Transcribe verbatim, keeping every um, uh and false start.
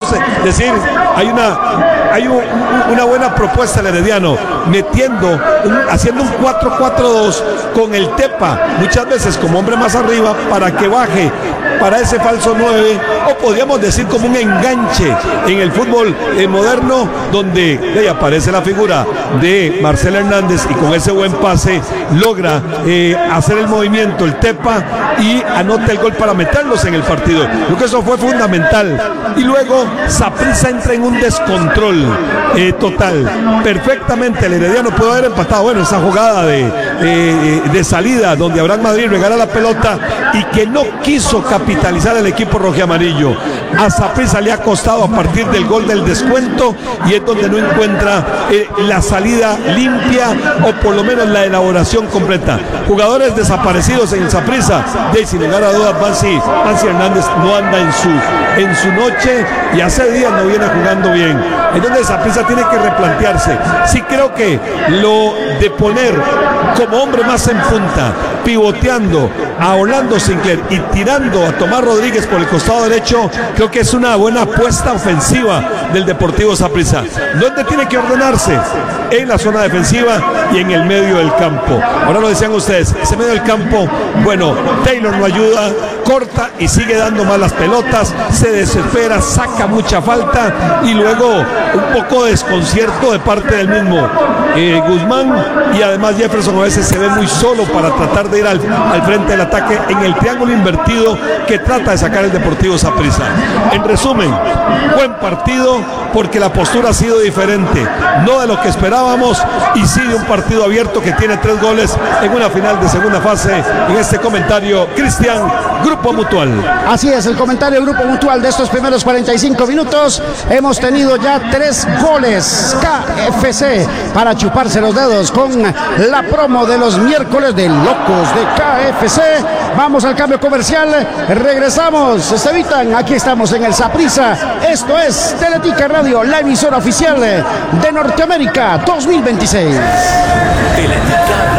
decir, hay una, hay un, una buena propuesta del Herediano, metiendo, un, haciendo un cuatro cuatro dos con el Tepa, muchas veces como hombre más arriba, para que baje para ese falso nueve, o podríamos decir como un enganche en el fútbol eh, moderno, donde de ahí aparece la figura de Marcelo Hernández y con ese buen pase logra eh, hacer el movimiento el Tepa y anota el gol para meterlos en el partido. Creo que eso fue fundamental. Y luego Saprissa entra en un descontrol eh, total. Perfectamente el Herediano pudo haber empatado. Bueno, esa jugada de, eh, de salida donde Abraham Madrid regala la pelota y que no quiso capitalizar el equipo rojiamarillo. A Saprissa le ha costado a partir del gol del descuento y es donde no encuentra eh, la salida limpia o por lo menos la elaboración completa. Jugadores desaparecidos en el Saprissa, de sin lugar a dudas Bansi, Bansi Hernández no anda en su, en su noche y hace días no viene jugando bien. Es donde Saprissa tiene que replantearse. Sí creo que lo de poner como hombre más en punta, pivoteando a Orlando Sinclair y tirando a Tomás Rodríguez por el costado derecho, creo que es una buena apuesta ofensiva del Deportivo Saprissa. ¿Dónde tiene que ordenarse? En la zona defensiva y en el medio del campo. Ahora lo decían ustedes, ese medio del campo, bueno, Taylor no ayuda, corta y sigue dando malas pelotas, se desespera, saca mucha falta y luego un poco de desconcierto de parte del mismo eh, Guzmán, y además Jefferson a veces se ve muy solo para tratar de ir al, al frente del ataque en el triángulo invertido que trata de sacar el Deportivo Saprissa. En resumen, buen partido porque la postura ha sido diferente, no de lo que esperábamos, y sí de un partido abierto que tiene tres goles en una final de segunda fase. En este comentario, Cristian, Grupo Mutual. Así es, el comentario Grupo Mutual de estos primeros cuarenta y cinco minutos. Hemos tenido ya tres goles. K F C para chuparse los dedos con la promo de los miércoles de Locos de K F C. Vamos al cambio comercial, regresamos. Estevitan, aquí estamos en el Saprissa. Esto es Teletica Radio, la emisora oficial de Norteamérica dos mil veintiséis. Teletica